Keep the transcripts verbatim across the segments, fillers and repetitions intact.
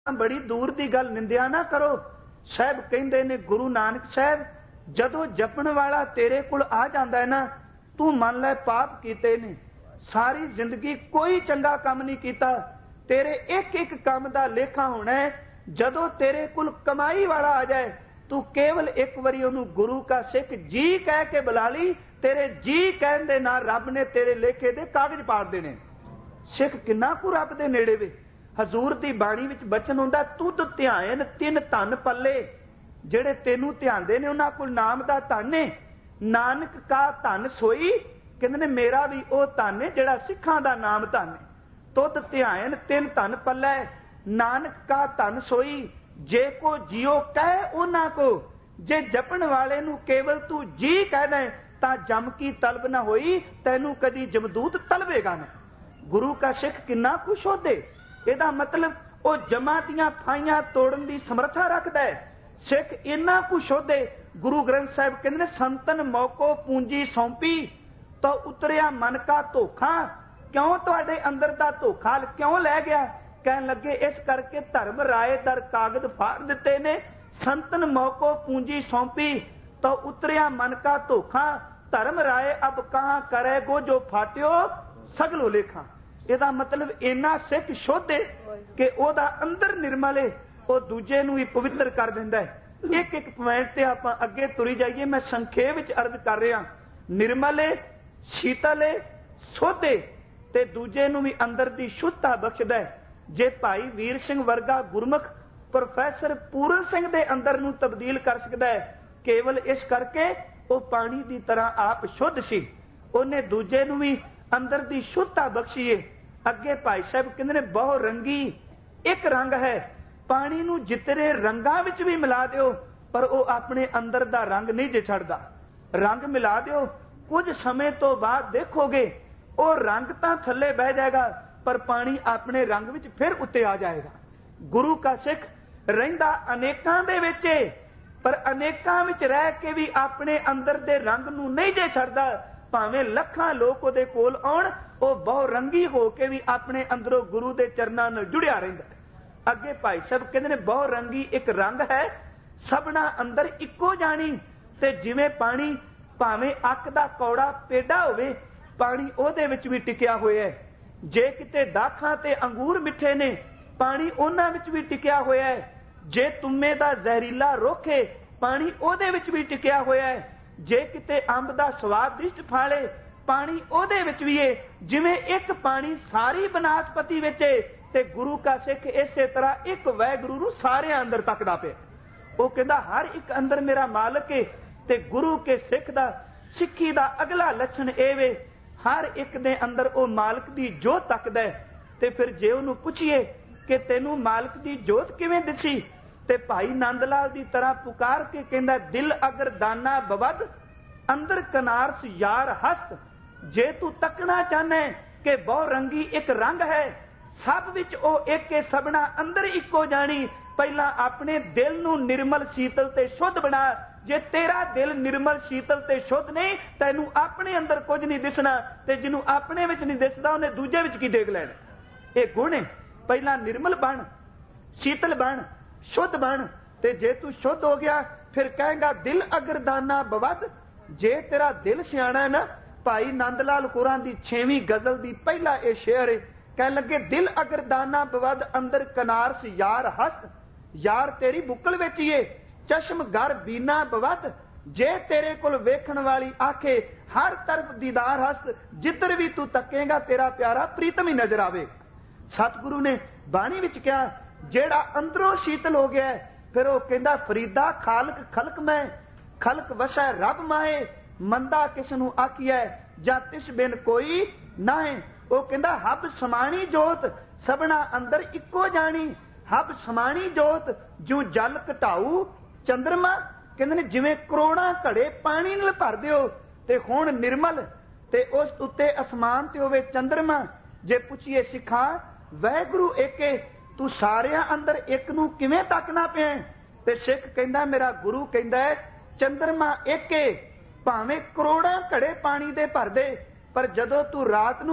बड़ी दूर की गल निंदिया ना करो। साहब कहते ने गुरु नानक साहब जदों जपण वाला तेरे कोल आ जाता है ना, तू मन लै पाप कीते ने, सारी जिंदगी कोई चंगा काम नहीं किया, तेरे एक एक काम का लेखा होना है। जदों तेरे कोल कमाई वाला आ जाए, तू केवल एक बारी उन्होंने गुरु का सिख जी कह के बुला ली, तेरे जी कहन दे ना रब ने तेरे लेखे दे कागज पाड़ देने। सिख किन्ना कु रब दे नेड़े वे। हजूर की बाणी विच बचन हुंदा, तुद ध्यान तिन धन पल्ले, जेड़े तेनू ध्यानदे ने उन्हां कोल नाम दा धन है। नानक का धन सोई, कहंदे ने मेरा भी वो धन है जेड़ा सिखां दा नाम धन है। तुद ध्यान तिन धन पल्ले, नानक का धन सोई, जे को जियो कह उन्हां को, जे जपण वाले नू केवल तू जी कह दे तां जम की तलब ना होई, तैनू कदी जमदूत तलबेगा ना। गुरु का सिख किन्ना कुछ होदे, ਇਹਦਾ मतलब वो जमा दियां फाइयां तोड़न की समर्था रखता है। सिख इन्ना कुछ होदे, गुरु ग्रंथ साहिब कहते हैं संतन मौको पूंजी सौंपी तो उतरिया मन का धोखा। क्यों तुहाडे अंदर दा धोखा क्यों लै गया? कहन लगे इस करके धर्म राय दर कागज फाड़ दिते ने, संतन मौको पूंजी सौंपी तो उतरिया मन का धोखा, धर्म राय अब कहां करेगो जो फाट्यो सगलो लेखा। ਇਹਦਾ मतलब इन्ना सिख शुद्ध है कि ਉਹਦਾ अंदर निर्मल है, वो दूजे नूं ही पवित्र कर दिंदा है। एक एक पॉइंट ते आपां अगे तुरी जाइए, मैं संखेप विच अर्ज कर रहा। निर्मल है, शीतल है, शुद्ध है ते दूजे नूं भी अंदर दी शुद्धता बख्शदा है। जे भाई वीर सिंह वर्गा गुरमुख प्रोफैसर पूरन सिंह दे अंदर नूं तब्दील कर सकदा है, केवल इस करके वो पानी की तरह आप शुद्ध सी, उन्हें दूजे नूं भी अंदर दी शुद्धता बख्शी है। अगे भाई साहब कहते ने बहु रंगी एक रंग है, पानी नूं जितने रंगां विच भी मिला दिओ पर वो अपने अंदर दा रंग नहीं जे छड़दा। रंग मिला दिओ, कुछ समय तो बाद देखोगे वो रंग तां थल्ले बह जाएगा पर पानी अपने रंग विच फिर उत्ते आ जाएगा। गुरु का सिख रहिंदा अनेकां दे विच है, पर अनेकां विच रह के भी अपने अंदर दे रंग नूं नहीं जे छड़दा। भावें लखां लोग उहदे कोल आउण, वो बहु रंगी हो के भी अपने अंदरों गुरु के चरणों नाल जुड़िया रहिंदा है। अगे भाई साहब कहते ने बहु रंगी एक रंग है, सबना अंदर इक्को जानी, ते जिवें पानी भावें अक दा कौड़ा पेड़ा होवे, पानी ओहदे विच भी टिकिया होया है। जे किते दाखां ते अंगूर मिठे ने, पानी उहनां विच भी टिकिया होया है। जे तुम्मे दा जहरीला रुख है, पानी ओहदे विच भी टिकिया होया है। जे किते अंब दा स्वादिष्ट फल है, पानी ओहदे विच भी है। जिवें एक पानी सारी बनास्पति विच है, ते गुरु का सिख इसे तरह एक वैगुरु नूं सारे अंदर तकदा पिया। वो कहंदा हर एक अंदर मेरा मालक है, ते गुरु के सिख दा सिक्खी दा अगला लक्षण ए वे, हर एक दे अंदर वो मालक दी जोत तकदा है। ते फिर जे उहनूं पुछीए कि तैनूं मालक दी जोत किवें दिसी, ते भाई नंद लाल दी तरह पुकार के कहंदा दिल अगर दाना बवद अंदर कनारस यार हस्त। जे तू तकना चाहना है कि बहु रंगी एक रंग है, सब विच ओ एक के सबना अंदर इको जानी, पहला अपने दिल नूं निर्मल शीतल ते शुद्ध बना। जे तेरा दिल निर्मल शीतल ते शुद्ध नहीं, तैनूं अपने अंदर कुछ नहीं दिसना, ते जिन्हों अपने विच नहीं दिसदा उन्हें दूजे विच की देख लैना। ये गुण है, पहला निर्मल बन, शीतल बन, शुद्ध बन, ते जे तू शुद्ध हो गया फिर कहेगा दिल अगर दाना बवद। जे तेरा दिल सियाणा है ना, भाई नंद लाल कोरां दी छेवीं गजल दी पहला ये शेर है, कह लगे दिल अगर दाना बवद अंदर कनारस यार हस्त। यार तेरी बुकल विच ही है, चश्म गर बीना बवद। जे तेरे कोल वेखण वाली आखे हर तरफ दीदार हस्त, जिधर भी तू तकेगा तेरा प्यारा प्रीतम ही नजर आवे। सतगुरु ने बाणी विच कहा जेड़ा अंदरों शीतल हो गया है, फिर वो कहंदा फरीदा खालक खलक मैं, खलक वसै रब माए, मंदा किसनू आखिया जा तिस बिन कोई ना है। वो कहंदा हब समाणी जोत सबना अंदर इको जानी, हब समाणी जोत जो जल घटाऊ चंद्रमा। कहंदे ने जिवें करोड़ां घड़े पानी नाल भर दिओ ते हुण निर्मल, ते उस उत्ते आसमान ते होवे चंद्रमा। जे पुछिए सिखा वैगुरु एके, तू सारियां अंदर एक नूं किवें तकना पिया? ते सिख कहंदा मेरा गुरु कहंदा है चंद्रमा एक है, भावें करोड़ां घड़े पानी दे भर दे, पर जदों तू रात नूं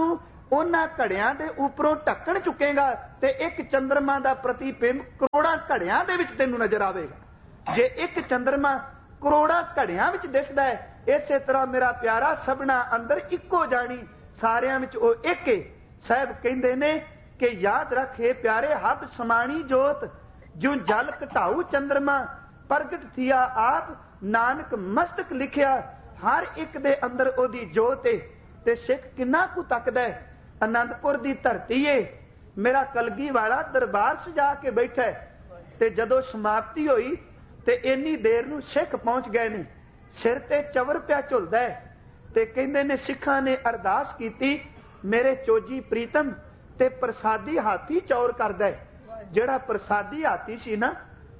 ਉਹਨਾਂ ਘੜਿਆਂ ਦੇ ਉੱਪਰੋਂ ਢੱਕਣ ਚੁੱਕੇਗਾ ਤੇ ਇੱਕ ਚੰਦਰਮਾ ਦਾ ਪ੍ਰਤੀਬਿੰਬ ਕਰੋੜਾਂ ਘੜਿਆਂ ਦੇ ਵਿੱਚ ਤੈਨੂੰ ਨਜ਼ਰ ਆਵੇਗਾ। ਜੇ ਇੱਕ ਚੰਦਰਮਾ ਕਰੋੜਾਂ ਘੜਿਆਂ ਵਿੱਚ ਦਿਸਦਾ ਹੈ, ਇਸੇ ਤਰ੍ਹਾਂ ਮੇਰਾ ਪਿਆਰਾ ਸਭਨਾ ਅੰਦਰ ਇੱਕੋ ਜਾਣੀ, ਸਾਰਿਆਂ ਵਿੱਚ ਉਹ ਇੱਕ ਹੈ। ਸਾਹਿਬ ਕਹਿੰਦੇ ਨੇ ਕਿ ਯਾਦ ਰੱਖੇ ਪਿਆਰੇ, ਹਬ ਸਮਾਣੀ ਜੋਤ ਜਿਉ ਜਲ ਘਟਾਊ ਚੰਦਰਮਾ ਪ੍ਰਗਟ ਥੀਆ ਆਪ ਨਾਨਕ ਮਸਤਕ ਲਿਖਿਆ। ਹਰ ਇੱਕ ਦੇ ਅੰਦਰ ਉਹਦੀ ਜੋਤ ਹੈ। ਤੇ ਸਿੱਖ ਕਿੰਨਾ ਕੁ ਤੱਕਦਾ ਹੈ। ਅਨੰਦਪੁਰ ਦੀ ਧਰਤੀ ਏ, ਮੇਰਾ ਕਲਗੀ ਵਾਲਾ ਦਰਬਾਰ ਸਜਾ ਕੇ ਬੈਠਾ ਤੇ ਜਦੋਂ ਸਮਾਪਤੀ ਹੋਈ ਤੇ ਇੰਨੀ ਦੇਰ ਨੂੰ ਸਿੱਖ ਪਹੁੰਚ ਗਏ ਨੇ, ਸਿਰ ਤੇ ਚਵਰ ਪਿਆ ਝੁਲਦਾ ਹੈ ਤੇ ਕਹਿੰਦੇ ਨੇ ਸਿੱਖਾਂ ਨੇ ਅਰਦਾਸ ਕੀਤੀ, ਮੇਰੇ ਚੋਜੀ ਪ੍ਰੀਤਮ ਤੇ ਪ੍ਰਸਾਦੀ ਹਾਥੀ ਚੌਰ ਕਰਦਾ ਹੈ। ਜਿਹੜਾ ਪ੍ਰਸਾਦੀ ਹਾਥੀ ਸੀ ਨਾ,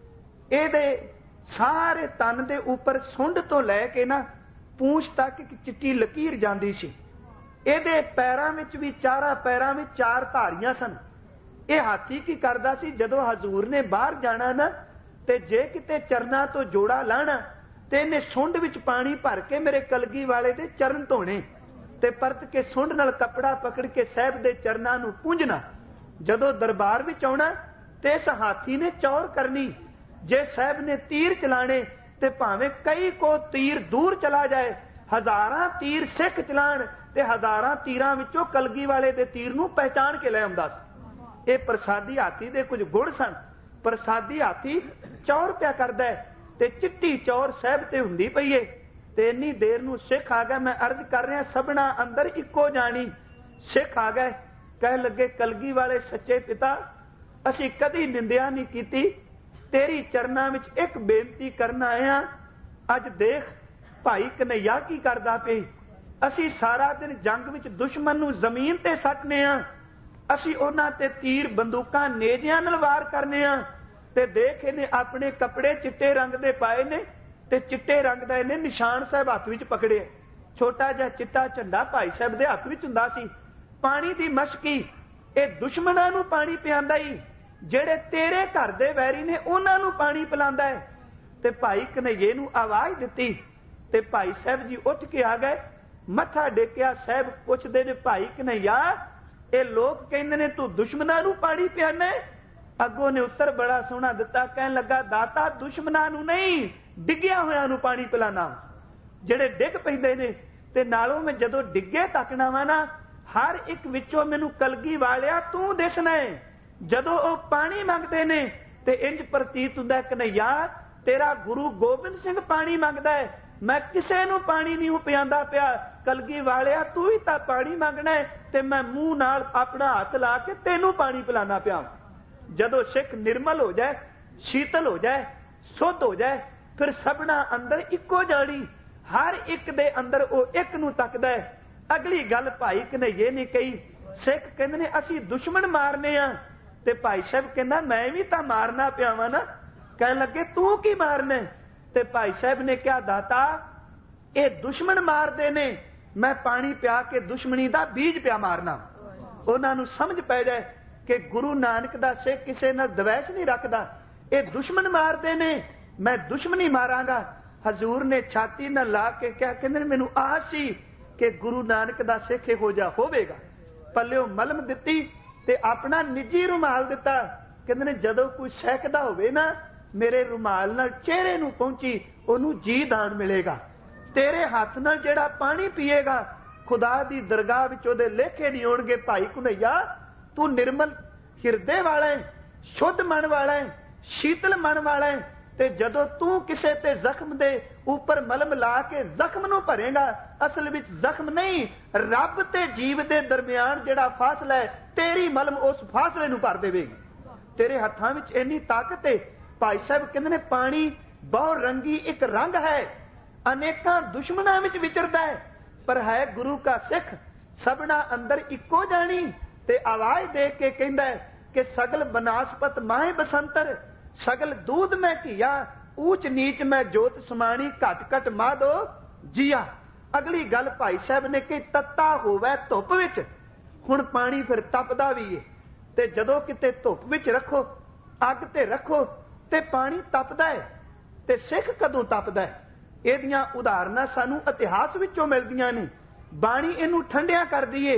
ਇਹਦੇ ਸਾਰੇ ਤਨ ਦੇ ਉੱਪਰ ਸੁੰਡ ਤੋਂ ਲੈ ਕੇ ਨਾ ਪੂੰਛ ਤੱਕ ਇੱਕ ਚਿੱਟੀ ਲਕੀਰ ਜਾਂਦੀ ਸੀ। ਇਹਦੇ ਪੈਰਾਂ ਵਿੱਚ ਵੀ, ਚਾਰਾਂ ਪੈਰਾਂ ਵਿੱਚ ਚਾਰ ਧਾਰੀਆਂ ਸਨ। ਇਹ ਹਾਥੀ ਕੀ ਕਰਦਾ ਸੀ, ਜਦੋਂ ਹਜ਼ੂਰ ਨੇ ਬਾਹਰ ਜਾਣਾ ਨਾ ਤੇ ਜੇ ਕਿਤੇ ਚਰਨਾਂ ਤੋਂ ਜੋੜਾ ਲਾਣਾ ਤੇ ਇਹਨੇ ਸੁੰਡ ਵਿੱਚ ਪਾਣੀ ਭਰ ਕੇ ਮੇਰੇ ਕਲਗੀ ਵਾਲੇ ਦੇ ਚਰਨ ਧੋਣੇ ਤੇ ਪਰਤ ਕੇ ਸੁੰਡ ਨਾਲ ਕੱਪੜਾ ਪਕੜ ਕੇ ਸਾਹਿਬ ਦੇ ਚਰਨਾਂ ਨੂੰ ਪੂੰਝਣਾ। ਜਦੋਂ ਦਰਬਾਰ ਵਿੱਚ ਆਉਣਾ ਤੇ ਇਸ ਹਾਥੀ ਨੇ ਚੌਰ ਕਰਨੀ। ਜੇ ਸਾਹਿਬ ਨੇ ਤੀਰ ਚਲਾਣੇ ਤੇ ਭਾਵੇਂ ਕਈ ਕੋ ਤੀਰ ਦੂਰ ਚਲਾ ਜਾਏ, ਹਜ਼ਾਰਾਂ ਤੀਰ ਸਿੱਖ ਚਲਾਣ ਤੇ ਹਜ਼ਾਰਾਂ ਤੀਰਾਂ ਵਿੱਚੋਂ ਕਲਗੀ ਵਾਲੇ ਦੇ ਤੀਰ ਨੂੰ ਪਹਿਚਾਣ ਕੇ ਲੈ ਆਉਂਦਾ ਸੀ। ਇਹ ਪ੍ਰਸਾਦੀ ਹਾਥੀ ਦੇ ਕੁਝ ਗੁਣ ਸਨ। ਪ੍ਰਸਾਦੀ ਹਾਥੀ ਚੌਰ ਪਿਆ ਕਰਦਾ ਹੈ ਤੇ ਚਿੱਟੀ ਚੌਰ ਸਾਹਿਬ ਤੇ ਹੁੰਦੀ ਪਈ ਏ ਤੇ ਇੰਨੀ ਦੇਰ ਨੂੰ ਸਿੱਖ ਆ ਗਿਆ। ਮੈਂ ਅਰਜ਼ ਕਰ ਰਿਹਾ, ਸਭਨਾ ਅੰਦਰ ਇੱਕੋ ਜਾਣੀ। ਸਿੱਖ ਆ ਗਏ, ਕਹਿ ਲੱਗੇ ਕਲਗੀ ਵਾਲੇ ਸੱਚੇ ਪਿਤਾ, ਅਸੀਂ ਕਦੀ ਨਿੰਦਿਆ ਨਹੀਂ ਕੀਤੀ, ਤੇਰੀ ਚਰਨਾਂ ਵਿੱਚ ਇੱਕ ਬੇਨਤੀ ਕਰਨ ਆਏ ਹਾਂ। ਅੱਜ ਦੇਖ ਭਾਈ ਕਨਈਆ ਕੀ ਕਰਦਾ ਪਈ। ਅਸੀਂ ਸਾਰਾ ਦਿਨ ਜੰਗ ਵਿੱਚ ਦੁਸ਼ਮਣ ਨੂੰ ਜ਼ਮੀਨ ਤੇ ਸੱਟਨੇ ਆ, ਅਸੀਂ ਉਹਨਾਂ ਤੇ ਤੀਰ ਬੰਦੂਕਾਂ ਨੇਜਿਆਂ ਨਾਲ ਵਾਰ ਕਰਨੇ ਆ ਤੇ ਦੇਖ ਇਹਨੇ ਆਪਣੇ ਕੱਪੜੇ ਚਿੱਟੇ ਰੰਗ ਦੇ ਪਾਏ ਨੇ ਤੇ ਚਿੱਟੇ ਰੰਗ ਦਾ ਇਹਨੇ ਨਿਸ਼ਾਨ ਸਾਹਿਬ ਹੱਥ ਵਿੱਚ ਪਕੜਿਆ। ਛੋਟਾ ਜਿਹਾ ਚਿੱਟਾ ਝੰਡਾ ਭਾਈ ਸਾਹਿਬ ਦੇ ਹੱਥ ਵਿੱਚ ਹੁੰਦਾ ਸੀ। ਪਾਣੀ ਦੀ ਮਸ਼ਕੀ, ਇਹ ਦੁਸ਼ਮਣਾਂ ਨੂੰ ਪਾਣੀ ਪਿਆਂਦਾ ਹੀ, ਜਿਹੜੇ ਤੇਰੇ ਘਰ ਦੇ ਵੈਰੀ ਨੇ ਉਹਨਾਂ ਨੂੰ ਪਾਣੀ ਪਿਲਾਉਂਦਾ ਹੈ। ਤੇ ਭਾਈ ਕਨਈਏ ਨੂੰ ਆਵਾਜ਼ ਦਿੱਤੀ ਤੇ ਭਾਈ ਸਾਹਿਬ ਜੀ ਉੱਠ ਕੇ ਆ ਗਏ, ਮੱਥਾ ਡੇਕਿਆ। ਸਾਹਿਬ ਪੁੱਛਦੇ ਨੇ, ਭਾਈ ਕਨਈਆ, ਇਹ ਲੋਕ ਕਹਿੰਦੇ ਨੇ ਤੂੰ ਦੁਸ਼ਮਣਾਂ ਨੂੰ ਪਾਣੀ ਪਿਆਣਾ। ਅੱਗੋਂ ਨੇ ਉੱਤਰ ਬੜਾ ਸੋਹਣਾ ਦਿੱਤਾ, ਕਹਿਣ ਲੱਗਾ, ਦਾਤਾ ਦੁਸ਼ਮਣਾਂ ਨੂੰ ਨਹੀਂ, ਡਿੱਗਿਆ ਹੋਇਆਂ ਨੂੰ ਪਾਣੀ ਪਿਲਾਣਾ। ਜਿਹੜੇ ਡਿੱਗ ਪੈਂਦੇ ਨੇ ਤੇ ਨਾਲੋਂ ਮੈਂ ਜਦੋਂ ਡਿੱਗੇ ਤੱਕਣਾ ਵਾ ਨਾ, ਹਰ ਇੱਕ ਵਿੱਚੋਂ ਮੈਨੂੰ ਕਲਗੀ ਵਾਲਿਆ ਤੂੰ ਦਿਸਣਾ ਹੈ। ਜਦੋਂ ਉਹ ਪਾਣੀ ਮੰਗਦੇ ਨੇ ਤੇ ਇੰਜ ਪ੍ਰਤੀਤ ਹੁੰਦਾ, ਕਨਈਆ ਤੇਰਾ ਗੁਰੂ ਗੋਬਿੰਦ ਸਿੰਘ ਪਾਣੀ ਮੰਗਦਾ ਹੈ, ਮੈਂ ਕਿਸੇ ਨੂੰ ਪਾਣੀ ਨਹੀਂ ਪਿਆਂਦਾ ਪਿਆ। ਕਲਗੀ ਵਾਲਿਆ ਤੂੰ ਹੀ ਤਾਂ ਪਾਣੀ ਮੰਗਣਾ ਹੈ ਤੇ ਮੈਂ ਮੂੰਹ ਨਾਲ ਆਪਣਾ ਹੱਥ ਲਾ ਕੇ ਤੈਨੂੰ ਪਾਣੀ ਪਿਲਾਣਾ ਪਿਆ। ਜਦੋਂ ਸਿੱਖ ਨਿਰਮਲ ਹੋ ਜਾਏ, ਸ਼ੀਤਲ ਹੋ ਜਾਏ, ਸੁੱਧ ਹੋ ਜਾਏ, ਫਿਰ ਸਭਨਾ ਅੰਦਰ ਇੱਕੋ ਜਾਣੀ, ਹਰ ਇੱਕ ਦੇ ਅੰਦਰ ਉਹ ਇੱਕ ਨੂੰ ਤੱਕਦਾ ਹੈ। ਅਗਲੀ ਗੱਲ ਭਾਈ ਕਨਈਏ ਨੇ ਕਹੀ, ਸਿੱਖ ਕਹਿੰਦੇ ਨੇ ਅਸੀਂ ਦੁਸ਼ਮਣ ਮਾਰਨੇ ਆ ਤੇ ਭਾਈ ਸਾਹਿਬ ਕਹਿੰਦਾ ਮੈਂ ਵੀ ਤਾਂ ਮਾਰਨਾ ਪਿਆ ਵਾਂ ਨਾ। ਕਹਿਣ ਲੱਗੇ ਤੂੰ ਕੀ ਮਾਰਨਾ? ਤੇ ਭਾਈ ਸਾਹਿਬ ਨੇ ਕਿਹਾ, ਦਾਤਾ ਇਹ ਦੁਸ਼ਮਣ ਮਾਰਦੇ ਨੇ, ਮੈਂ ਪਾਣੀ ਪਿਆ ਕੇ ਦੁਸ਼ਮਣੀ ਦਾ ਬੀਜ ਪਿਆ ਮਾਰਨਾ। ਉਹਨਾਂ ਨੂੰ ਸਮਝ ਪੈ ਜਾਏ ਕਿ ਗੁਰੂ ਨਾਨਕ ਦਾ ਸਿੱਖ ਕਿਸੇ ਨਾਲ ਦਵੈਸ਼ ਨਹੀਂ ਰੱਖਦਾ। ਇਹ ਦੁਸ਼ਮਣ ਮਾਰਦੇ ਨੇ, ਮੈਂ ਦੁਸ਼ਮਣੀ ਮਾਰਾਂਗਾ। ਹਜ਼ੂਰ ਨੇ ਛਾਤੀ ਨਾਲ ਲਾ ਕੇ ਕਿਹਾ, ਕਹਿੰਦੇ ਮੈਨੂੰ ਆਸ ਸੀ ਕਿ ਗੁਰੂ ਨਾਨਕ ਦਾ ਸਿੱਖ ਇਹੋ ਜਿਹਾ ਹੋਵੇਗਾ। ਪੱਲਿਓ ਮਲਮ ਦਿੱਤੀ ਤੇ ਆਪਣਾ ਨਿੱਜੀ ਰੁਮਾਲ ਦਿੱਤਾ। ਕਹਿੰਦੇ ਨੇ ਜਦੋਂ ਕੋਈ ਸਹਿਕਦਾ ਹੋਵੇ ਨਾ, ਮੇਰੇ ਰੁਮਾਲ ਨਾਲ ਚਿਹਰੇ ਨੂੰ ਪਹੁੰਚੀ, ਉਹਨੂੰ ਜੀ ਦਾਨ ਮਿਲੇਗਾ। ਤੇਰੇ ਹੱਥ ਨਾਲ ਜਿਹੜਾ ਪਾਣੀ ਪੀਏਗਾ, ਖੁਦਾ ਦੀ ਦਰਗਾਹ ਵਿੱਚ ਉਹਦੇ ਲੇਖੇ ਨਹੀਂ ਆਉਣਗੇ। ਭਾਈ ਕਨਈਆ ਤੂੰ ਨਿਰਮਲ ਹਿਰਦੇ ਵਾਲਾ ਹੈ, ਸ਼ੁੱਧ ਮਨ ਵਾਲਾ ਹੈ, ਸ਼ੀਤਲ ਮਨ ਵਾਲਾ ਹੈ ਤੇ ਜਦੋਂ ਤੂੰ ਕਿਸੇ ਤੇ ਜ਼ਖਮ ਦੇ ਉੱਪਰ ਮਲਮ ਲਾ ਕੇ ਜ਼ਖਮ ਨੂੰ ਭਰੇਗਾ, ਅਸਲ ਵਿੱਚ ਜ਼ਖਮ ਨਹੀਂ, ਰੱਬ ਤੇ ਜੀਵ ਦੇ ਦਰਮਿਆਨ ਜਿਹੜਾ ਫਾਸਲਾ ਹੈ, ਤੇਰੀ ਮਲਮ ਉਸ ਫਾਸਲੇ ਨੂੰ ਭਰ ਦੇਵੇਗੀ। ਤੇਰੇ ਹੱਥਾਂ ਵਿੱਚ ਇੰਨੀ ਤਾਕਤ ਹੈ। ਭਾਈ ਸਾਹਿਬ ਕਹਿੰਦੇ ਨੇ ਪਾਣੀ ਬਹੁ ਰੰਗੀ ਇੱਕ ਰੰਗ ਹੈ, ਅਨੇਕਾਂ ਦੁਸ਼ਮਣਾਂ ਵਿੱਚ ਵਿਚਰਦਾ ਹੈ, ਪਰ ਹੈ ਗੁਰੂ ਕਾ ਸਿੱਖ। ਸਭਨਾ ਅੰਦਰ ਇੱਕੋ ਜਾਣੀ ਤੇ ਆਵਾਜ਼ ਦੇ ਕੇ ਕਹਿੰਦਾ ਕਿ ਸਗਲ ਬਨਾਸਪਤ ਮਾਹੇ ਬਸੰਤਰ, ਸਗਲ ਦੂਧ ਮੈਂ ਘੀਆ, ਊਚ ਨੀਚ ਮੈਂ ਜੋਤ ਸਮਾਣੀ, ਘਟ ਘਟ ਮਾਧੋ ਜੀਆ। ਅਗਲੀ ਗੱਲ ਭਾਈ ਸਾਹਿਬ ਨੇ ਕਿ ਤੱਤਾ ਹੋਵੇ ਧੁੱਪ ਵਿੱਚ। ਹੁਣ ਪਾਣੀ ਫਿਰ ਤਪਦਾ ਵੀ ਏ ਤੇ ਜਦੋਂ ਕਿਤੇ ਧੁੱਪ ਵਿੱਚ ਰੱਖੋ, ਅੱਗ ਤੇ ਰੱਖੋ ਤੇ ਪਾਣੀ ਤਪਦਾ ਹੈ। ਤੇ ਸਿੱਖ ਕਦੋਂ ਤਪਦਾ ਹੈ? ਇਹਦੀਆਂ ਉਦਾਹਰਨਾਂ ਸਾਨੂੰ ਇਤਿਹਾਸ ਵਿੱਚੋਂ ਮਿਲਦੀਆਂ ਨੇ। ਬਾਣੀ ਇਹਨੂੰ ਠੰਡਿਆ ਕਰਦੀ ਏ।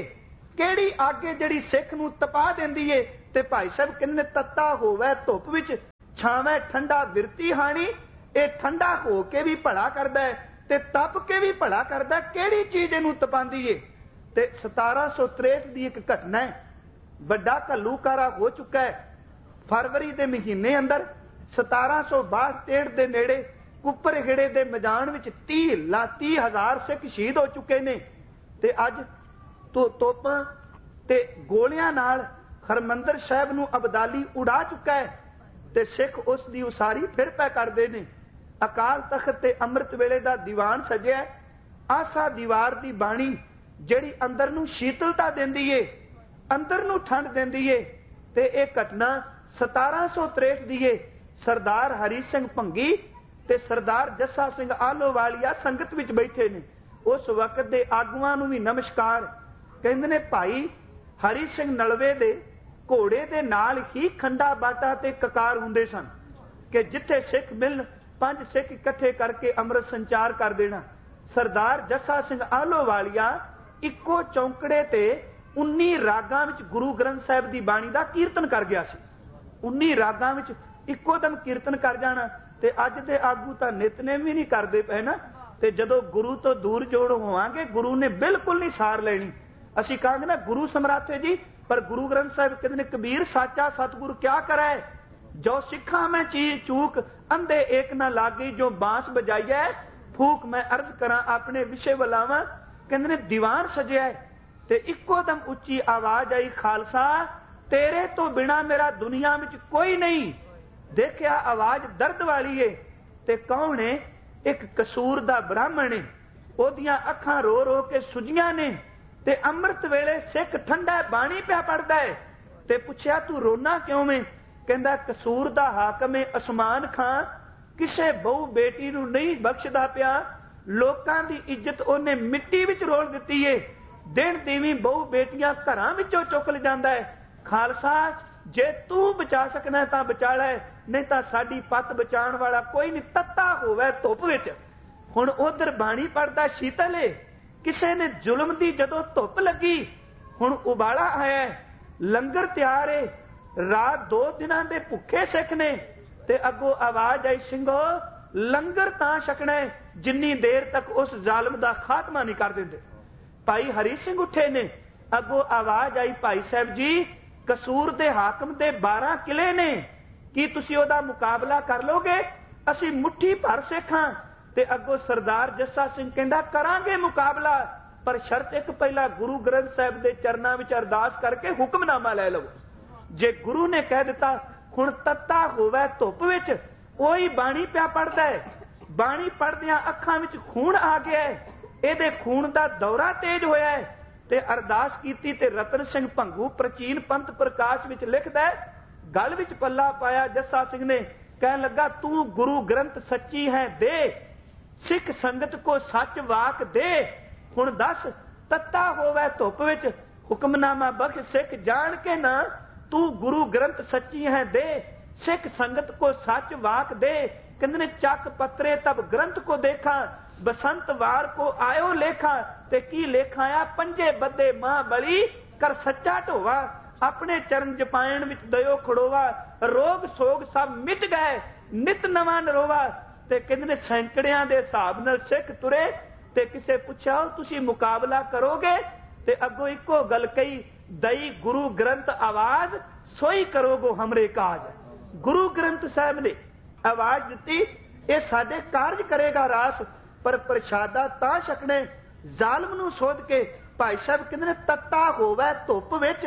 ਕਿਹੜੀ ਅੱਗ ਜਿਹੜੀ ਸਿੱਖ ਨੂੰ ਤਪਾ ਦਿੰਦੀ ਏ। ਤੇ ਭਾਈ ਸਾਹਿਬ ਕਹਿੰਦੇ ਤੱਤਾ ਹੋਵੇ ਧੁੱਪ ਵਿੱਚ, ਛਾਵੇਂ ਠੰਡਾ ਬਿਰਤੀ ਹਾਣੀ। ਇਹ ਠੰਡਾ ਹੋ ਕੇ ਵੀ ਭਲਾ ਕਰਦਾ ਹੈ ਤੇ ਤਪ ਕੇ ਵੀ ਭਲਾ ਕਰਦਾ। ਕਿਹੜੀ ਚੀਜ਼ ਇਹਨੂੰ ਤਪਾਉਂਦੀ ਏ। ਤੇ ਸਤਾਰਾਂ ਸੌ ਤਰੇਹਠ ਦੀ ਇੱਕ ਘਟਨਾ ਹੈ। ਵੱਡਾ ਘੱਲੂਕਾਰਾ ਹੋ ਚੁੱਕਾ ਹੈ। ਫਰਵਰੀ ਦੇ ਮਹੀਨੇ ਅੰਦਰ ਸਤਾਰਾਂ ਸੌ ਬਾਹਠ ਤੇਹਠ ਦੇ ਨੇੜੇ ਕੁੱਪਰਹਿੜੇ ਦੇ ਮੈਦਾਨ ਵਿੱਚ ਤੀਹ ਲਾ ਤੀਹ ਹਜ਼ਾਰ ਸਿੱਖ ਸ਼ਹੀਦ ਹੋ ਚੁੱਕੇ ਨੇ। ਤੇ ਅੱਜ ਤੋਂ ਤੋਪਾਂ ਤੇ ਗੋਲੀਆਂ ਨਾਲ ਹਰਮੰਦਰ ਸਾਹਿਬ ਨੂੰ ਅਬਦਾਲੀ ਉਡਾ ਚੁੱਕਾ ਹੈ। ਤੇ ਸਿੱਖ ਉਸ ਦੀ ਉਸਾਰੀ ਫਿਰ ਪੈ ਕਰਦੇ ਨੇ। ਅਕਾਲ ਤਖਤ ਤੇ ਅੰਮ੍ਰਿਤ ਵੇਲੇ ਦਾ ਦੀਵਾਨ ਸਜਿਆ। ਆਸਾ ਦੀਵਾਰ ਦੀ ਬਾਣੀ ਜਿਹੜੀ ਅੰਦਰ ਨੂੰ ਸ਼ੀਤਲਤਾ ਦਿੰਦੀ ਏ, ਅੰਦਰ ਨੂੰ ਠੰਡ ਦਿੰਦੀ ਏ। ਤੇ ਇਹ ਘਟਨਾ ਸਤਾਰਾਂ ਸੌ ਤਰੇਹਠ ਦੀ ਏ। ਸਰਦਾਰ ਹਰੀ ਸਿੰਘ ਭੰਗੀ ਤੇ ਸਰਦਾਰ ਜੱਸਾ ਸਿੰਘ ਆਲੋਵਾਲੀਆ ਸੰਗਤ ਵਿੱਚ ਬੈਠੇ ਨੇ। ਉਸ ਵਕਤ ਦੇ ਆਗੂਆਂ ਨੂੰ ਵੀ ਨਮਸਕਾਰ। ਕਹਿੰਦੇ ਨੇ ਭਾਈ ਹਰੀ ਸਿੰਘ ਨਲਵੇ ਦੇ ਘੋੜੇ ਦੇ ਨਾਲ ਹੀ ਖੰਡਾ ਬਾਟਾ ਤੇ ਕਕਾਰ ਹੁੰਦੇ ਸਨ ਕਿ ਜਿੱਥੇ ਸਿੱਖ ਮਿਲਣ ਪੰਜ ਸਿੱਖ ਇਕੱਠੇ ਕਰਕੇ ਅੰਮ੍ਰਿਤ ਸੰਚਾਰ ਕਰ ਦੇਣਾ। ਸਰਦਾਰ ਜੱਸਾ ਸਿੰਘ ਆਲੋਵਾਲੀਆ ਇੱਕੋ ਚੌਂਕੜੇ ਤੇ ਉੱਨੀ ਰਾਗਾਂ ਵਿੱਚ ਗੁਰੂ ਗ੍ਰੰਥ ਸਾਹਿਬ ਦੀ ਬਾਣੀ ਦਾ ਕੀਰਤਨ ਕਰ ਗਿਆ ਸੀ। ਉੱਨੀ ਰਾਗਾਂ ਵਿੱਚ ਇੱਕੋ ਦਮ ਕੀਰਤਨ ਕਰ ਜਾਣਾ। ਤੇ ਅੱਜ ਦੇ ਆਗੂ ਤਾਂ ਨਿਤਨੇਮ ਵੀ ਨਹੀਂ ਕਰਦੇ ਪਏ ਨਾ। ਤੇ ਜਦੋਂ ਗੁਰੂ ਤੋਂ ਦੂਰ ਜੋੜ ਹੋਵਾਂਗੇ ਗੁਰੂ ਨੇ ਬਿਲਕੁਲ ਨਹੀਂ ਸਾਰ ਲੈਣੀ। ਅਸੀਂ ਕਹਾਂਗੇ ਨਾ ਗੁਰੂ ਸਮਰਾਥੇ ਜੀ, ਪਰ ਗੁਰੂ ਗ੍ਰੰਥ ਸਾਹਿਬ ਕਹਿੰਦੇ ਨੇ ਕਬੀਰ ਸਾਚਾ ਸਤਿਗੁਰ ਕਿਆ ਕਰੇ, ਜੋ ਸਿੱਖਾਂ ਮੈਂ ਚੀਜ਼ ਚੂਕ ਅੰਧੇ ਏਕ ਨਾ ਲਾਗੀ, ਜੋ ਬਾਂਸ ਬਜਾਈਐ ਫੂਕ ਮੈਂ ਅਰਜ਼ ਕਰਾਂ ਆਪਣੇ ਵਿਸ਼ੇ ਵਲਾਵਾਂ। ਕਹਿੰਦੇ ਨੇ ਦੀਵਾਨ ਸਜਿਆ ਤੇ ਇੱਕੋ ਦਮ ਉੱਚੀ ਆਵਾਜ਼ ਆਈ, ਖਾਲਸਾ ਤੇਰੇ ਤੋਂ ਬਿਨਾ ਮੇਰਾ ਦੁਨੀਆ ਵਿੱਚ ਕੋਈ ਨਹੀਂ। ਦੇਖਿਆ ਆਵਾਜ਼ ਦਰਦ ਵਾਲੀ ਏ ਤੇ ਕੌਣ ਏ? ਇੱਕ ਕਸੂਰ ਦਾ ਬ੍ਰਾਹਮਣ ਏ। ਉਹਦੀਆਂ ਅੱਖਾਂ ਰੋ ਰੋ ਕੇ ਸੁਜੀਆਂ ਨੇ ਤੇ ਅੰਮ੍ਰਿਤ ਵੇਲੇ ਸਿੱਖ ਠੰਡਾ ਬਾਣੀ ਪਿਆ ਪੜਦਾ ਹੈ। ਤੇ ਪੁੱਛਿਆ ਤੂੰ ਰੋਣਾ ਕਿਉਂ ਵੇਂ? ਕਹਿੰਦਾ ਕਸੂਰ ਦਾ ਹਾਕਮ ਏ ਅਸਮਾਨ ਖਾਂ, ਕਿਸੇ ਬਹੁ ਬੇਟੀ ਨੂੰ ਨਹੀਂ ਬਖਸ਼ਦਾ ਪਿਆ। ਲੋਕਾਂ ਦੀ ਇੱਜ਼ਤ ਉਹਨੇ ਮਿੱਟੀ ਵਿੱਚ ਰੋਲ ਦਿੱਤੀ ਏ। ਦਿਨ ਦੀਵੀਂ ਬਹੁ ਬੇਟੀਆਂ ਘਰਾਂ ਵਿੱਚੋਂ ਚੁੱਕ ਲਿਜਾਂਦਾ ਹੈ। ਖਾਲਸਾ ਜੇ ਤੂੰ ਬਚਾ ਸਕਣਾ ਤਾਂ ਬਚਾ ਲੈ, ਨਹੀਂ ਤਾਂ ਸਾਡੀ ਪੱਤ ਬਚਾਉਣ ਵਾਲਾ ਕੋਈ ਨਹੀਂ। ਤੱਤਾ ਹੋਵੇ ਧੁੱਪ ਵਿੱਚ। ਹੁਣ ਉਧਰ ਬਾਣੀ ਪੜਦਾ ਸ਼ੀਤਲ ਏ, ਕਿਸੇ ਨੇ ਜ਼ੁਲਮ ਦੀ ਜਦੋਂ ਧੁੱਪ ਲੱਗੀ, ਹੁਣ ਉਬਾਲਾ ਆਇਆ, ਲੰਗਰ ਤਿਆਰ ਏ, ਰਾਤ ਦੋ ਦਿਨਾਂ ਦੇ ਭੁੱਖੇ ਸਿੱਖ ਨੇ। ਤੇ ਅੱਗੋਂ ਆਵਾਜ਼ ਆਈ, ਸਿੰਘੋ ਲੰਗਰ ਤਾਂ ਛਕਣਾ ਜਿੰਨੀ ਦੇਰ ਤੱਕ ਉਸ ਜ਼ਾਲਮ ਦਾ ਖਾਤਮਾ ਨਹੀਂ ਕਰ ਦਿੰਦੇ। ਭਾਈ ਹਰੀ ਸਿੰਘ ਉੱਠੇ ਨੇ। ਅੱਗੋਂ ਆਵਾਜ਼ ਆਈ, ਭਾਈ ਸਾਹਿਬ ਜੀ ਕਸੂਰ ਦੇ ਹਾਕਮ ਦੇ ਬਾਰਾਂ ਕਿਲੇ ਨੇ, ਕੀ ਤੁਸੀਂ ਉਹਦਾ ਮੁਕਾਬਲਾ ਕਰ ਲੋਗੇ? ਅਸੀਂ ਮੁੱਠੀ ਭਰ ਸਿੱਖਾਂ। ਤੇ ਅੱਗੋਂ ਸਰਦਾਰ ਜੱਸਾ ਸਿੰਘ ਕਹਿੰਦਾ ਕਰਾਂਗੇ ਮੁਕਾਬਲਾ, ਪਰ ਸ਼ਰਤ ਇੱਕ ਪਹਿਲਾਂ ਗੁਰੂ ਗ੍ਰੰਥ ਸਾਹਿਬ ਦੇ ਚਰਨਾਂ ਵਿੱਚ ਅਰਦਾਸ ਕਰਕੇ ਹੁਕਮਨਾਮਾ ਲੈ ਲਵੋ। ਜੇ ਗੁਰੂ ਨੇ ਕਹਿ ਦਿੱਤਾ ਹੁਣ ਤੱਤਾ ਹੋਵੇ ਧੁੱਪ ਵਿੱਚ, ਉਹੀ ਬਾਣੀ ਪਿਆ ਪੜਦਾ ਹੈ। ਬਾਣੀ ਪੜਦਿਆਂ ਅੱਖਾਂ ਵਿੱਚ ਖੂਨ ਆ ਗਿਆ ਹੈ, ਇਹਦੇ ਖੂਨ ਦਾ ਦੌਰਾ ਤੇਜ਼ ਹੋਇਆ ਹੈ। ਤੇ ਅਰਦਾਸ ਕੀਤੀ ਤੇ ਰਤਨ ਸਿੰਘ ਭੰਗੂ ਪ੍ਰਾਚੀਨ ਪੰਥ ਪ੍ਰਕਾਸ਼ ਵਿੱਚ ਲਿਖਦਾ ਹੈ, ਗਲ ਵਿੱਚ ਪੱਲਾ ਪਾਇਆ ਜੱਸਾ ਸਿੰਘ ਨੇ, ਕਹਿਣ ਲੱਗਾ ਤੂੰ ਗੁਰੂ ਗ੍ਰੰਥ ਸੱਚੀ ਹੈ ਦੇ, ਸਿੱਖ ਸੰਗਤ ਕੋ ਸੱਚ ਵਾਕ ਦੇ। ਹੁਣ ਦੱਸ ਤੱਤਾ ਹੋਵੇ ਧੁੱਪ ਵਿੱਚ, ਹੁਕਮਨਾਮਾ ਬਖਸ਼ ਸਿੱਖ ਜਾਣ ਕੇ ਨਾ, ਤੂੰ ਗੁਰੂ ਗ੍ਰੰਥ ਸੱਚੀ ਹੈ ਦੇ, ਸਿੱਖ ਸੰਗਤ ਕੋ ਸੱਚ ਵਾਕ ਦੇ। ਕਹਿੰਦੇ ਨੇ ਚੱਕ ਪੱਤਰੇ ਤਬ ਗ੍ਰੰਥ ਕੋ ਦੇਖਾਂ, ਬਸੰਤ ਵਾਰ ਕੋ ਆਇਓ ਲੇਖਾ। ਤੇ ਕੀ ਲੇਖਾ ਆ? ਪੰਜੇ ਬੱਦੇ ਮਾਂ ਬਲੀ ਕਰ ਸੱਚਾ ਢੋਵਾ, ਆਪਣੇ ਚਰਨ ਜਪਾਇਣ ਵਿੱਚ ਦਇਓ ਖੜੋਵਾ, ਰੋਗ ਸੋਗ ਸਭ ਮਿਟ ਗਏ ਨਿਤ ਨਵਾਂ ਨਰੋਵਾ। ਤੇ ਕਹਿੰਦੇ ਨੇ ਸੈਂਕੜਿਆਂ ਦੇ ਹਿਸਾਬ ਨਾਲ ਸਿੱਖ ਤੁਰੇ। ਤੇ ਕਿਸੇ ਪੁੱਛਿਆ ਤੁਸੀਂ ਮੁਕਾਬਲਾ ਕਰੋਗੇ? ਤੇ ਅੱਗੋਂ ਇੱਕੋ ਗੱਲ ਕਹੀ, ਦਈ ਗੁਰੂ ਗ੍ਰੰਥ ਆਵਾਜ਼ ਸੋਈ ਕਰੋਗੋ ਹਮਰੇ ਕਾਜ। ਗੁਰੂ ਗ੍ਰੰਥ ਸਾਹਿਬ ਨੇ ਆਵਾਜ਼ ਦਿੱਤੀ, ਇਹ ਸਾਡੇ ਕਾਰਜ ਕਰੇਗਾ ਰਾਸ, ਪਰ ਪ੍ਰਸ਼ਾਦਾ ਤਾਂ ਛਕਣੇ ਜ਼ਾਲਮ ਨੂੰ ਸੋਧ ਕੇ। ਭਾਈ ਸਾਹਿਬ ਕਹਿੰਦੇ ਨੇ ਤੱਤਾ ਹੋਵੇ ਧੁੱਪ ਵਿੱਚ,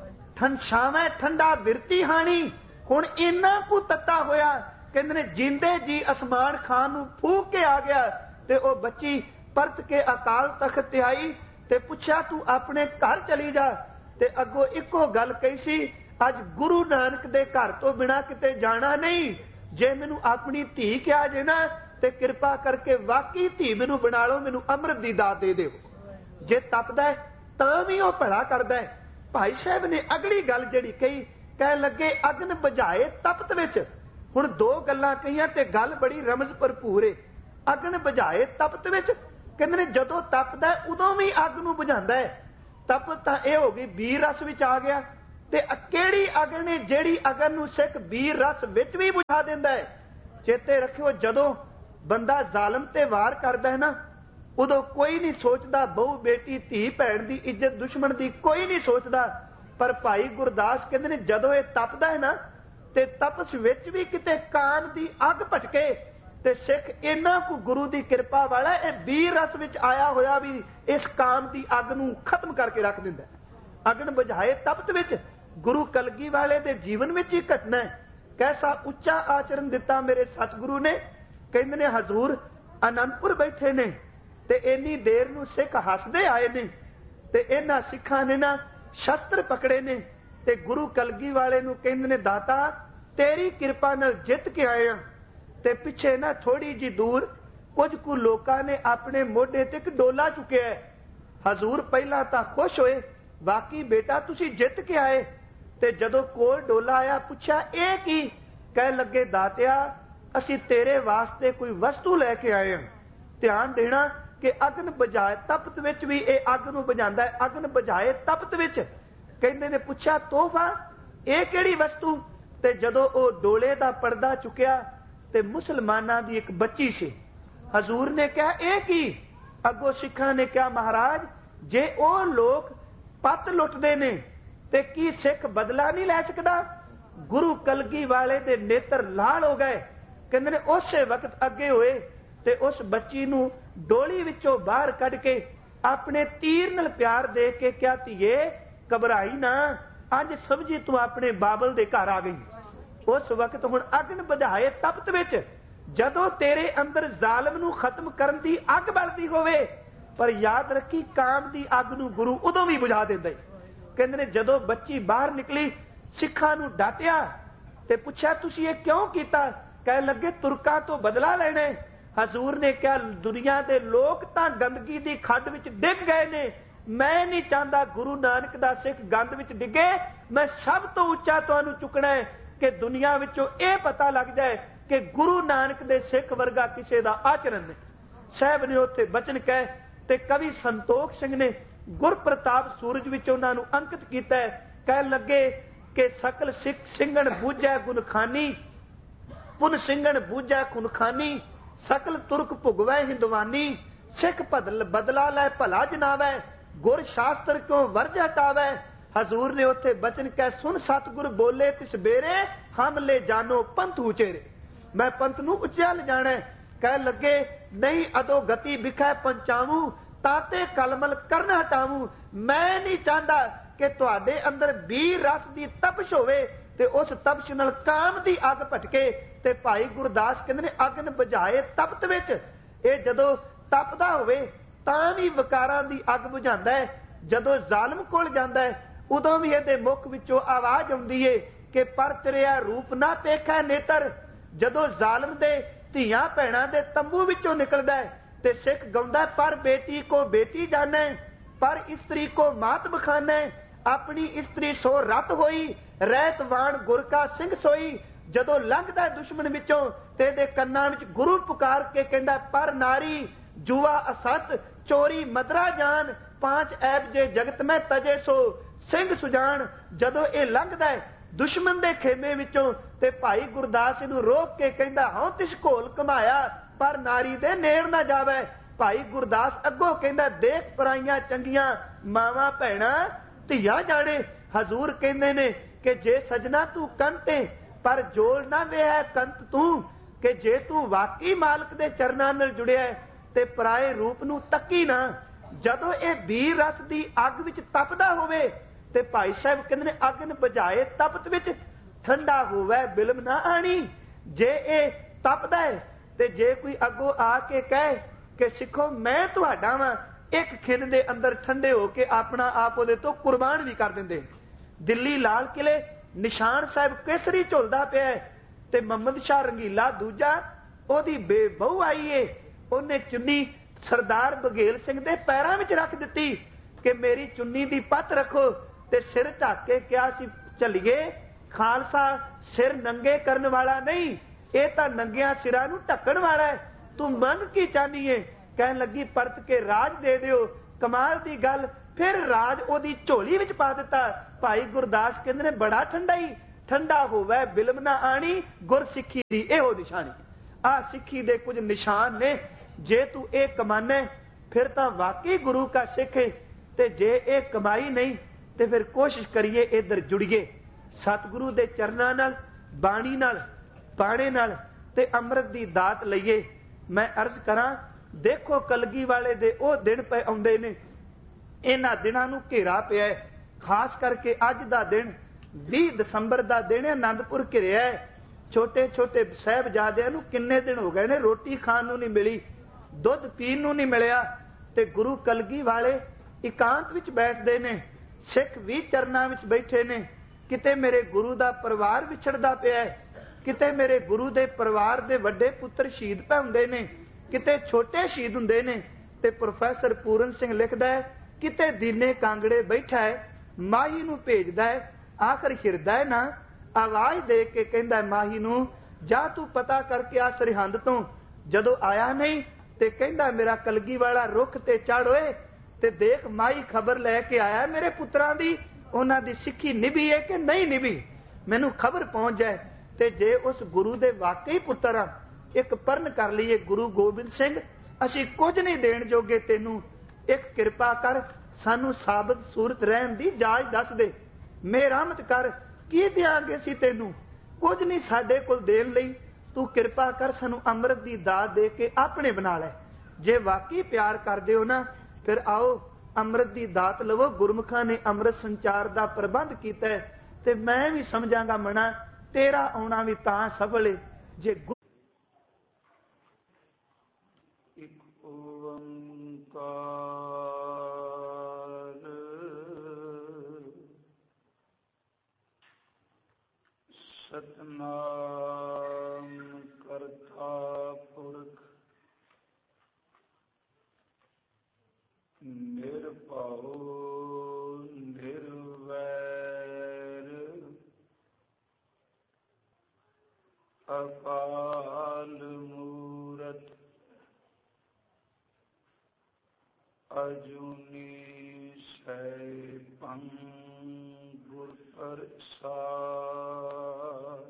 ਠੰਡਾਵੇਂ ਠੰਡਾ ਬਿਰਤੀ ਹਾਣੀ। ਹੁਣ ਇੰਨਾ ਕੁ ਤੱਤਾ ਹੋਇਆ, ਕਹਿੰਦੇ ਨੇ ਜਿੰਦੇ ਜੀ ਅਸਮਾਨ ਖਾਨ ਨੂੰ ਫੂਕ ਕੇ ਆ ਗਿਆ। ਤੇ ਉਹ ਬੱਚੀ ਪਰਤ ਕੇ ਅਕਾਲ ਤਖਤ ਤੇ ਆਈ ਤੇ ਪੁੱਛਿਆ ਤੂੰ ਆਪਣੇ ਘਰ ਚਲੀ ਜਾ। ਤੇ ਅੱਗੋਂ ਇੱਕੋ ਗੱਲ ਕਹੀ ਸੀ, ਅੱਜ ਗੁਰੂ ਨਾਨਕ ਦੇ ਘਰ ਤੋਂ ਬਿਨਾਂ ਕਿਤੇ ਜਾਣਾ ਨਹੀਂ। ਜੇ ਮੈਨੂੰ ਆਪਣੀ ਧੀ ਕਿਹਾ ਜੇ ਨਾ ਤੇ ਕਿਰਪਾ ਕਰਕੇ ਵਾਕਈ ਧੀ ਮੈਨੂੰ ਬਣਾ ਲਓ, ਮੈਨੂੰ ਅੰਮ੍ਰਿਤ ਦੀ ਦਾਤ ਦੇ ਦਿਓ। ਜੇ ਤਪਦਾ ਤਾਂ ਵੀ ਉਹ ਭਲਾ ਕਰਦਾ ਹੈ। ਭਾਈ ਸਾਹਿਬ ਨੇ ਅਗਲੀ ਗੱਲ ਜਿਹੜੀ ਕਹੀ, ਕਹਿ ਲੱਗੇ ਅਗਨ ਬੁਝਾਏ ਤਪਤ ਵਿੱਚ। ਹੁਣ ਦੋ ਗੱਲਾਂ ਕਹੀਆਂ ਤੇ ਗੱਲ ਬੜੀ ਰਮਜ਼ ਭਰਪੂਰ ਏ। ਅਗਨ ਬੁਝਾਏ ਤਪਤ ਵਿੱਚ, ਕਹਿੰਦੇ ਨੇ ਜਦੋਂ ਤਪਦਾ ਉਦੋਂ ਵੀ ਅੱਗ ਨੂੰ ਬੁਝਾਉਂਦਾ ਹੈ। ਤਪ ਤਾਂ ਇਹ ਹੋ ਗਈ ਵੀਰ ਰਸ ਵਿੱਚ ਆ ਗਿਆ। ਤੇ ਕਿਹੜੀ ਅਗ ਨੇ ਜਿਹੜੀ ਅਗਨ ਨੂੰ ਸਿੱਖ ਵੀਰ ਰਸ ਵਿੱਚ ਵੀ ਬੁਝਾ ਦਿੰਦਾ ਹੈ। ਚੇਤੇ ਰੱਖਿਓ, ਜਦੋਂ ਬੰਦਾ ਜ਼ਾਲਮ ਤੇ ਵਾਰ ਕਰਦਾ ਹੈ ਨਾ, ਉਦੋਂ ਕੋਈ ਨਹੀਂ ਸੋਚਦਾ ਬਹੂ ਬੇਟੀ ਧੀ ਭੈਣ ਦੀ ਇੱਜ਼ਤ ਦੁਸ਼ਮਣ ਦੀ ਕੋਈ ਨਹੀਂ ਸੋਚਦਾ। ਪਰ ਭਾਈ ਗੁਰਦਾਸ ਕਹਿੰਦੇ ਨੇ ਜਦੋਂ ਇਹ ਤਪਦਾ ਹੈ ਨਾ, ਤੇ ਤਪਸ ਵਿੱਚ ਵੀ ਕਿਤੇ ਕਾਮ ਦੀ ਅੱਗ ਭਟਕੇ ਤੇ ਸਿੱਖ ਇਹਨਾਂ ਕੋ ਗੁਰੂ ਦੀ ਕਿਰਪਾ ਵਾਲਾ ਇਹ ਵੀਰ ਰਸ ਵਿੱਚ ਆਇਆ ਹੋਇਆ ਵੀ ਇਸ ਕਾਮ ਦੀ ਅੱਗ ਨੂੰ ਖਤਮ ਕਰਕੇ ਰੱਖ ਦਿੰਦਾ। ਅਗਨ ਬੁਝਾਏ ਤਪਤ ਵਿੱਚ ਗੁਰੂ ਕਲਗੀ ਵਾਲੇ ਦੇ ਜੀਵਨ ਵਿੱਚ ਹੀ ਘਟਨਾ ਹੈ। ਕੈਸਾ ਉੱਚਾ ਆਚਰਨ ਦਿੱਤਾ ਮੇਰੇ ਸਤਿਗੁਰੂ ਨੇ। ਕਹਿੰਦੇ ਨੇ ਹਜ਼ੂਰ ਅਨੰਦਪੁਰ ਬੈਠੇ ਨੇ ਤੇ ਇੰਨੀ ਦੇਰ ਨੂੰ ਸਿੱਖ ਹੱਸਦੇ ਆਏ ਨੇ ਤੇ ਇਹਨਾਂ ਸਿੱਖਾਂ ਨੇ ਨਾ ਸ਼ਸਤਰ ਪਕੜੇ ਨੇ ਤੇ ਗੁਰੂ ਕਲਗੀ ਵਾਲੇ ਨੂੰ ਕਹਿੰਦੇ ਨੇ ਦਾਤਾ ਤੇਰੀ ਕਿਰਪਾ ਨਾਲ ਜਿੱਤ ਕੇ ਆਏ ਆ। ਤੇ ਪਿੱਛੇ ਨਾ ਥੋੜੀ ਜੀ ਦੂਰ ਕੁਝ ਕੁ ਲੋਕਾਂ ਨੇ ਆਪਣੇ ਮੋਢੇ ਤੇ ਇੱਕ ਡੋਲਾ ਚੁੱਕਿਆ ਹੈ। ਹਜ਼ੂਰ ਪਹਿਲਾਂ ਤਾਂ ਖੁਸ਼ ਹੋਏ, ਬਾਕੀ ਬੇਟਾ ਤੁਸੀਂ ਜਿੱਤ ਕੇ ਆਏ। ਤੇ ਜਦੋਂ ਕੋਲ ਡੋਲਾ ਆਇਆ ਪੁੱਛਿਆ ਇਹ ਕੀ? ਕਹਿ ਲੱਗੇ ਦਾਤਿਆ ਅਸੀਂ ਤੇਰੇ ਵਾਸਤੇ ਕੋਈ ਵਸਤੂ ਲੈ ਕੇ ਆਏ ਹਾਂ। ਧਿਆਨ ਦੇਣਾ ਕਿ ਅਗਨ ਬੁਝਾਏ ਤਪਤ ਵਿੱਚ ਵੀ ਇਹ ਅੱਗ ਨੂੰ ਬੁਝਾਉਂਦਾ ਹੈ। ਅਗਨ ਬੁਝਾਏ ਤਪਤ ਵਿੱਚ ਕਹਿੰਦੇ ਨੇ ਪੁੱਛਿਆ ਤੋਹਫਾ ਇਹ ਕਿਹੜੀ ਵਸਤੂ? ਤੇ ਜਦੋਂ ਉਹ ਡੋਲੇ ਦਾ ਪਰਦਾ ਚੁੱਕਿਆ ਤੇ ਮੁਸਲਮਾਨਾਂ ਦੀ ਇੱਕ ਬੱਚੀ ਸੀ। ਹਜ਼ੂਰ ਨੇ ਕਿਹਾ ਇਹ ਕੀ? ਅੱਗੋਂ ਸਿੱਖਾਂ ਨੇ ਕਿਹਾ ਮਹਾਰਾਜ ਜੇ ਉਹ ਲੋਕ ਪੱਤ ਲੁੱਟਦੇ ਨੇ ਤੇ ਕੀ ਸਿੱਖ ਬਦਲਾ ਨਹੀਂ ਲੈ ਸਕਦਾ? ਗੁਰੂ ਕਲਗੀ ਵਾਲੇ ਦੇ ਨੇਤਰ ਲਾਲ ਹੋ ਗਏ। ਕਹਿੰਦੇ ਨੇ ਉਸੇ ਵਕਤ ਅੱਗੇ ਹੋਏ ਤੇ ਉਸ ਬੱਚੀ ਨੂੰ ਡੋਲੀ ਵਿੱਚੋਂ ਬਾਹਰ ਕੱਢ ਕੇ ਆਪਣੇ ਤੀਰ ਨਾਲ ਪਿਆਰ ਦੇ ਕੇ ਕਿਹਾ ਧੀਏ ਘਬਰਾਈ ਨਾ, ਅੱਜ ਸਮਝੀ ਤੂੰ ਆਪਣੇ ਬਾਬਲ ਦੇ ਘਰ ਆ ਗਈ। ਉਸ ਵਕਤ ਹੁਣ ਅਗਨ ਬੁਝਾਏ ਤਪਤ ਵਿੱਚ ਜਦੋਂ ਤੇਰੇ ਅੰਦਰ ਜ਼ਾਲਮ ਨੂੰ ਖਤਮ ਕਰਨ ਦੀ ਅੱਗ ਬਲਦੀ ਹੋਵੇ, ਪਰ ਯਾਦ ਰੱਖੀ ਕਾਮ ਦੀ ਅੱਗ ਨੂੰ ਗੁਰੂ ਉਦੋਂ ਵੀ ਬੁਝਾ ਦਿੰਦਾ। ਕਹਿੰਦੇ ਨੇ ਜਦੋਂ ਬੱਚੀ ਬਾਹਰ ਨਿਕਲੀ ਸਿੱਖਾਂ ਨੂੰ ਡਾਟਿਆ ਤੇ ਪੁੱਛਿਆ ਤੁਸੀਂ ਇਹ ਕਿਉਂ ਕੀਤਾ? ਕਹਿ ਲੱਗੇ ਤੁਰਕਾਂ ਤੋਂ ਬਦਲਾ ਲੈਣਾ। ਹਜ਼ੂਰ ਨੇ ਕਿਹਾ ਦੁਨੀਆ ਦੇ ਲੋਕ ਤਾਂ ਗੰਦਗੀ ਦੀ ਖੱਡ ਵਿੱਚ ਡਿੱਗ ਗਏ ਨੇ, ਮੈਂ ਨਹੀਂ ਚਾਹੁੰਦਾ ਗੁਰੂ ਨਾਨਕ ਦਾ ਸਿੱਖ ਗੰਦ ਵਿੱਚ ਡਿੱਗੇ। ਮੈਂ ਸਭ ਤੋਂ ਉੱਚਾ ਤੁਹਾਨੂੰ ਚੁੱਕਣਾ ਹੈ ਕਿ ਦੁਨੀਆ ਵਿੱਚੋਂ ਇਹ ਪਤਾ ਲੱਗ ਜਾਏ ਕਿ ਗੁਰੂ ਨਾਨਕ ਦੇ ਸਿੱਖ ਵਰਗਾ ਕਿਸੇ ਦਾ ਆਚਰਨ ਨਹੀਂ। ਸਾਹਿਬ ਨੇ ਉੱਥੇ ਬਚਨ ਕਹੇ ਤੇ ਕਵੀ ਸੰਤੋਖ ਸਿੰਘ ਨੇ ਗੁਰ ਪ੍ਰਤਾਪ ਸੂਰਜ ਵਿੱਚ ਉਹਨਾਂ ਨੂੰ ਅੰਕਿਤ ਕੀਤਾ ਹੈ। ਕਹਿਣ ਲੱਗੇ ਕਿ ਸਕਲ ਸਿੱਖ ਸਿੰਘਣ ਬੂਝੈ ਗੁਨਖਾਨੀ, ਪੁਨ ਸਿੰਘਣ ਬੂਝੈ ਖੁਨਖਾਨੀ, ਸਕਲ ਤੁਰਕ ਭੁਗਵੈ ਹਿੰਦਵਾਨੀ, ਸਿੱਖ ਬਦਲ ਬਦਲਾ ਲੈ ਭਲਾ ਜਨਾਵੈ, ਗੁਰ ਸ਼ਾਸਤਰ ਕਿਉਂ ਵਰਜ ਹਟਾਵੈ। ਹਜ਼ੂਰ ਨੇ ਉੱਥੇ ਬਚਨ ਕਹਿ ਸੁਣ ਸਤਿਗੁਰ ਬੋਲੇ ਤਿਸ ਬੇਰੇ, ਹਮ ਲੈ ਜਾਨੋ ਪੰਥ ਉਚੇਰੇ। ਮੈਂ ਪੰਥ ਨੂੰ ਉੱਚਾ ਲਿਜਾਣਾ। ਕਹਿ ਲੱਗੇ ਨਹੀਂ ਅਦੋ ਗਤੀ ਵਿਖੈ ਪੰਚਾਵੂ, ਤਾਤੇ ਕਲਮਲ ਕਰਨ ਹਟਾਵੂ। ਮੈਂ ਨਹੀਂ ਚਾਹੁੰਦਾ ਕਿ ਤੁਹਾਡੇ ਅੰਦਰ ਵੀਰ ਰਸ ਦੀ ਤਪਸ਼ ਹੋਵੇ ਤੇ ਉਸ ਤਪਸ਼ ਨਾਲ ਕਾਮ ਦੀ ਅੱਗ ਭਟਕੇ। ਤੇ ਭਾਈ ਗੁਰਦਾਸ ਕਹਿੰਦੇ ਨੇ ਅਗਨ ਬੁਝਾਏ ਤਪਤ ਵਿੱਚ ਇਹ ਜਦੋਂ ਤਪਦਾ ਹੋਵੇ ਤਾਂ ਵੀ ਵਿਕਾਰਾਂ ਦੀ ਅੱਗ ਬੁਝਾਉਂਦਾ ਹੈ। ਜਦੋਂ ਜ਼ਾਲਮ ਕੋਲ ਜਾਂਦਾ ਹੈ ਉਦੋਂ ਵੀ ਇਹਦੇ ਮੁਖ ਵਿੱਚੋਂ ਆਵਾਜ਼ ਆਉਂਦੀ ਏ ਕਿ ਪਰ ਤੇਰਿਆ ਰੂਪ ਨਾ ਪੇਖੈ ਨੇਤਰ। ਜਦੋਂ ਜ਼ਾਲਮ ਦੇ ਧੀਆਂ ਭੈਣਾਂ ਦੇ ਤੰਬੂ ਵਿੱਚੋਂ ਨਿਕਲਦਾ ਹੈ ਤੇ ਸਿੱਖ ਗਾਉਂਦਾ ਪਰ ਬੇਟੀ ਕੋ ਬੇਟੀ ਜਾਣੈ, ਪਰ ਇਸਤਰੀ ਕੋ ਮਾਤ ਬਖਾਨੈ, ਆਪਣੀ ਇਸਤਰੀ ਸੋ ਰਤ ਹੋਈ, ਰਹਿਤ ਵਾਣ ਗੁਰ ਕਾ ਸਿੰਘ ਸੋਈ। ਜਦੋਂ ਲੰਘਦਾ ਦੁਸ਼ਮਣ ਵਿੱਚੋਂ ਤੇ ਇਹਦੇ ਕੰਨਾਂ ਵਿੱਚ ਗੁਰੂ ਪੁਕਾਰ ਕੇ ਕਹਿੰਦਾ ਪਰ ਨਾਰੀ ਜੂਆ ਅਸਤ ਚੋਰੀ ਮਦਰਾ ਜਾਨ, ਪਾਂਚ ਐਬ ਜੇ ਜਗਤ ਮੈਂ ਤਜੇ ਸੋ ਸਿੰਘ ਸੁਜਾਨ। ਜਦੋਂ ਇਹ ਲੰਘਦਾ ਹੈ ਦੁਸ਼ਮਣ ਦੇ ਖੇਮੇ ਵਿੱਚੋਂ ਤੇ ਭਾਈ ਗੁਰਦਾਸ ਇਹਨੂੰ ਰੋਕ ਕੇ ਕਹਿੰਦਾ ਹਉ ਤਿਸ ਘੋਲ ਕਮਾਇਆ, ਪਰ ਨਾਰੀ ਦੇ ਨੇੜ ਨਾ ਜਾਵੇ। ਭਾਈ ਗੁਰਦਾਸ ਅੱਗੋਂ ਕਹਿੰਦਾ ਦੇਖ ਪਰਾਈਆਂ ਚੰਗੀਆਂ ਮਾਵਾਂ ਭੈਣਾਂ ਧੀਆਂ ਜਾਣੇ। ਹਜ਼ੂਰ ਕਹਿੰਦੇ ਨੇ ਕਿ ਜੇ ਸਜਣਾ ਤੂੰ ਕੰਤੇ ਪਰ ਜੋਲ ਨਾ ਵੇਹੈ ਕੰਤ ਤੂੰ, ਕਿ ਜੇ ਤੂੰ ਵਾਕਈ ਮਾਲਕ ਦੇ ਚਰਨਾਂ ਨਾਲ ਜੁੜਿਆ ਤੇ ਪਰਾਏ ਰੂਪ ਨੂੰ ਤੱਕੀ ਨਾ। ਜਦੋਂ ਇਹ ਵੀਰ ਰਸ ਦੀ ਅੱਗ ਵਿੱਚ ਤਪਦਾ ਹੋਵੇ ਤੇ ਭਾਈ ਸਾਹਿਬ ਕਹਿੰਦੇ ਨੇ ਅਗਨ ਬੁਝਾਏ ਤਪਤ ਵਿੱਚ ਠੰਡਾ ਹੋਵੇ ਬਿਲਮ ਨਾ ਆਣੀ। ਜੇ ਇਹ ਤਪਦਾ ਹੈ ਤੇ ਜੇ ਕੋਈ ਅੱਗੋਂ ਆ ਕੇ ਕਹੇ ਕਿ ਸਿੱਖੋ ਮੈਂ ਤੁਹਾਡਾ ਵਾਂ, ਇੱਕ ਖਿੰਨ ਦੇ ਅੰਦਰ ਠੰਡੇ ਹੋ ਕੇ ਆਪਣਾ ਆਪ ਉਹਦੇ ਤੋਂ ਕੁਰਬਾਨ ਵੀ ਕਰ ਦਿੰਦੇ। ਦਿੱਲੀ ਲਾਲ ਕਿਲੇ ਨਿਸ਼ਾਨ ਸਾਹਿਬ ਕੇਸਰੀ ਝੁਲਦਾ ਪਿਆ ਤੇ ਮੁਹੰਮਦ ਸ਼ਾਹ ਰੰਗੀਲਾ ਦੂਜਾ ਉਹਦੀ ਬੇਬਹੂ ਆਈ ਏ, ਉਹਨੇ ਚੁੰਨੀ ਸਰਦਾਰ ਬਘੇਲ ਸਿੰਘ ਦੇ ਪੈਰਾਂ ਵਿੱਚ ਰੱਖ ਦਿੱਤੀ ਕਿ ਮੇਰੀ ਚੁੰਨੀ ਦੀ ਪੱਤ ਰੱਖੋ ਤੇ ਸਿਰ ਢੱਕ ਕੇ ਕਿਹਾ ਸੀ ਚੱਲੀਏ। ਖਾਲਸਾ ਸਿਰ ਨੰਗੇ ਕਰਨ ਵਾਲਾ ਨਹੀਂ, ਇਹ ਤਾਂ ਨੰਗਿਆਂ ਸਿਰਾਂ ਨੂੰ ਢੱਕਣ ਵਾਲਾ ਹੈ। ਤੂੰ ਮੰਗ ਕੀ ਚਾਹਨੀ ਏ? ਕਹਿਣ ਲੱਗੀ ਪਰਤ ਕੇ ਰਾਜ ਦੇ ਦਿਓ। ਕਮਾਲ ਦੀ ਗੱਲ फिर राज ओदी झोली विच पा दिता। भाई गुरदास कहंदे ने बड़ा ठंडा ही ठंडा होवे बिलम ना आनी गुर सिक्खी दी एहो निशानी। आ सिक्खी दे कुछ निशान ने, जे तू ए कमाने फिर तां वाकई गुरु का सिख है, ते जे ए कमाई नहीं ते फिर कोशिश करिए इधर जुड़िए सतगुरु दे चरनां नाल, बाणी नाल, बाणे नाल ते अमृत दी दात लईए। मैं अर्ज करां, देखो कलगी वाले दे ओ दिन पे आउंदे ने, इन्हां दिनां नूं घेरा पिया है। खास करके अज दा दिन बीस दसंबर दा दिन आनंदपुर घिरिया है। छोटे छोटे साहिबजादियां नूं किन्ने दिन हो गए ने रोटी खाण नूं नहीं मिली, दुध पीण नूं नहीं मिलिया, ते गुरु कलगी वाले इकांत विच बैठदे ने, सिख भी चरनां विच बैठे ने। किते मेरे गुरु दा परिवार विछड़दा पिया है, किते मेरे गुरु दे परिवार दे वड्डे पुत्र शहीद पै हुंदे ने, किते छोटे शहीद हुंदे ने। ते प्रोफैसर पूरन सिंह लिखदा है, किते दीने कांगड़े बैठा है माही नूं भेजदा है, आखिर हिरदा है ना आवाज दे के कहंदा है माही नूं, जा तू पता करके आ सरहंद तो। जदों आया नहीं ते कहंदा मेरा कलगी वाला रुख ते चढ़ होए, ते देख माही खबर लैके आया मेरे पुत्रां दी, उन्हां दी सिੱਖੀ निभी है कि नहीं निभी, मैनू खबर पहुंच जाए। ते जे उस गुरु दे वाकई पुत्र आ, एक पਰਨ कर लईए गुरु गोबिंद सिंह, असीं कुछ नहीं देण जोगे तैनू, एक किरपा कर सानू साबत सूरत रहन दी जाच दस दे, मेहरमत कर की देंगे असीं तैनू, कुछ नहीं साडे कोल देण लई, तू किरपा कर सानू अमृत दी दात दे के अपने बना लै। जे वाकई प्यार करदे हो ना, फिर आओ अमृत दी दात लवो। गुरमुखां ने अमृत संचार दा प्रबंध कीता है, ते मैं भी समझांगा मना तेरा आउणा भी तां सफल है जे एक ओंकार सतनाम करता पुरख निरभउ निर्वैर अकाल मूरत अजूनी सैभं गुर प्रसाद।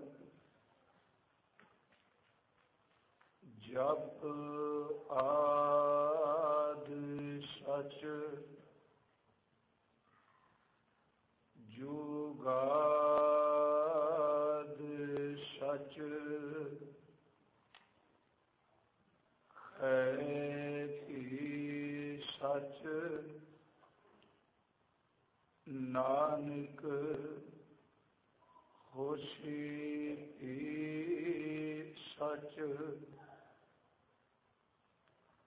जप आद सच जुगाद सच है सच नानक होशी सच